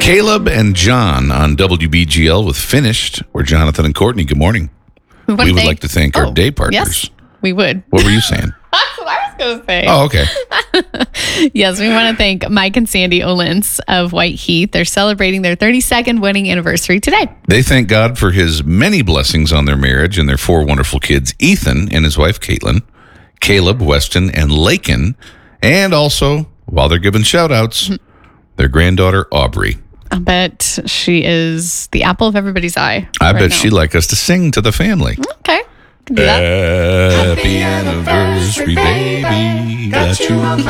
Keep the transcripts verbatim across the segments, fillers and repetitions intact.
Caleb and John on W B G L with Finished. We're Jonathan and Courtney. Good morning. We, we would thank- like to thank oh, our day partners. Yes, we would. What were you saying? That's what I was going to say. Oh, okay. Yes, we want to thank Mike and Sandy Olins of White Heath. They're celebrating their thirty-second wedding anniversary today. They thank God for his many blessings on their marriage and their four wonderful kids, Ethan and his wife, Caitlin, Caleb, Weston, and Lakin. And also, while they're giving shout-outs, their granddaughter, Aubrey. I bet she is the apple of everybody's eye. I right bet now. she'd like us to sing to the family. Okay. Can do that. Happy anniversary, baby. Got you on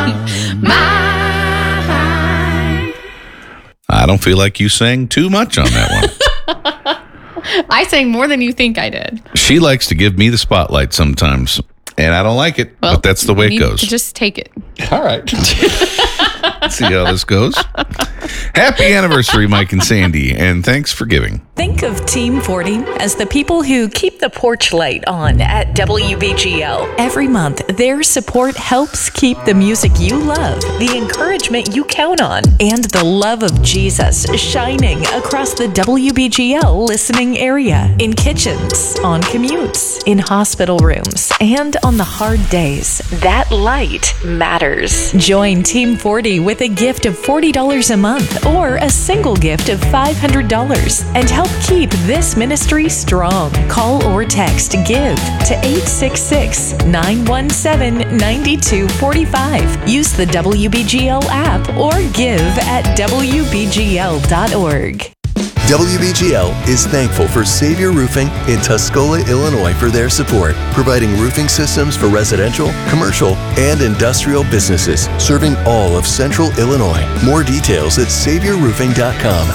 my mind. I don't feel like you sang too much on that one. I sang more than you think I did. She likes to give me the spotlight sometimes, and I don't like it, Well, but that's the way you it need goes. to just take it. All right. Let's see how this goes. Happy anniversary, Mike and Sandy, and thanks for giving. Think of Team forty as the people who keep the porch light on at W B G L. Every month, their support helps keep the music you love, the encouragement you count on, and the love of Jesus shining across the W B G L listening area, in kitchens, on commutes, in hospital rooms, and on the hard days. That light matters. Join Team forty with a gift of forty dollars a month or a single gift of five hundred dollars and help keep this ministry strong. Call or text GIVE to eight six six, nine one seven, nine two four five. Use the W B G L app or give at W B G L dot org. W B G L is thankful for Savior Roofing in Tuscola, Illinois for their support, providing roofing systems for residential, commercial, and industrial businesses, serving all of Central Illinois. More details at savior roofing dot com.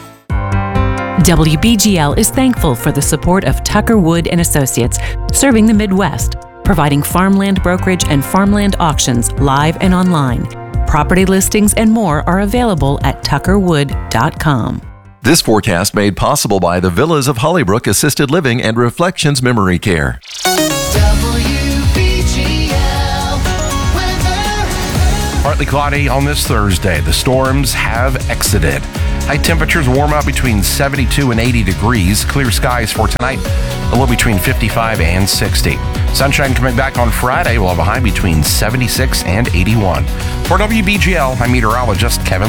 W B G L is thankful for the support of Tucker Wood and Associates, serving the Midwest, providing farmland brokerage and farmland auctions live and online. Property listings and more are available at tucker wood dot com. This forecast made possible by the Villas of Hollybrook Assisted Living and Reflections Memory Care. W B G L weather. Partly cloudy on this Thursday. The storms have exited. High temperatures warm up between seventy-two and eighty degrees. Clear skies for tonight, a low between fifty-five and sixty. Sunshine coming back on Friday. We'll have a high between seventy-six and eighty-one. For W B G L, I'm meteorologist Kevin